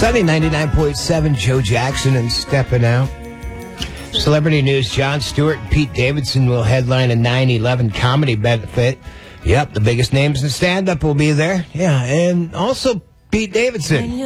Sunny 99.7, Joe Jackson and Steppin' Out. Celebrity news, Jon Stewart and Pete Davidson will headline a 9/11 comedy benefit. Yep, the biggest names in stand-up will be there. Yeah, and also Pete Davidson.